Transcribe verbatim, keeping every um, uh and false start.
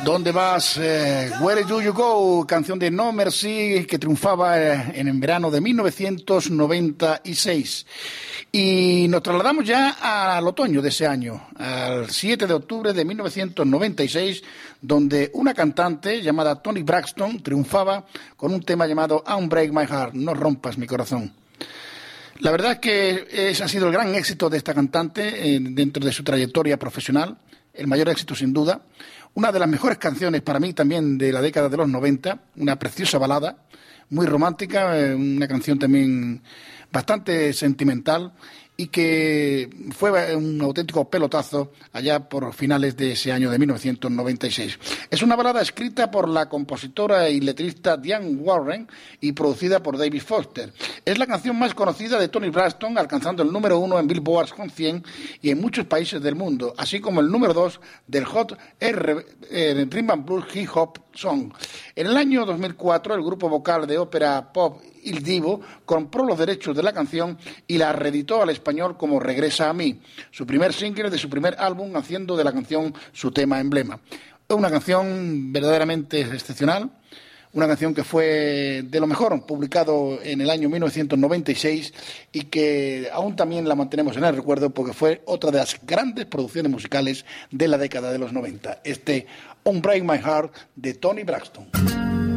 ¿Dónde vas? Eh, Where Do You Go? Canción de No Mercy que triunfaba eh, en el verano de mil novecientos noventa y seis. Y nos trasladamos ya al otoño de ese año, al siete de octubre de mil novecientos noventa y seis, donde una cantante llamada Toni Braxton triunfaba con un tema llamado Unbreak My Heart, No rompas mi corazón. La verdad es que ese ha sido el gran éxito de esta cantante eh, dentro de su trayectoria profesional, el mayor éxito sin duda. Una de las mejores canciones para mí también de la década de los noventa, una preciosa balada, muy romántica, una canción también bastante sentimental y que fue un auténtico pelotazo allá por finales de ese año de mil novecientos noventa y seis. Es una balada escrita por la compositora y letrista Diane Warren y producida por David Foster. Es la canción más conocida de Toni Braxton, alcanzando el número uno en Billboard Hot cien y en muchos países del mundo, así como el número dos del Hot R eh, Rhythm and Blues Hip Hop Song. En el año dos mil cuatro, el grupo vocal de ópera pop Il Divo compró los derechos de la canción y la reeditó al español como Regresa a mí, su primer single de su primer álbum, haciendo de la canción su tema emblema. Es una canción verdaderamente excepcional, una canción que fue de lo mejor publicado en el año mil novecientos noventa y seis y que aún también la mantenemos en el recuerdo porque fue otra de las grandes producciones musicales de la década de los noventa, este Unbreak My Heart de Toni Braxton.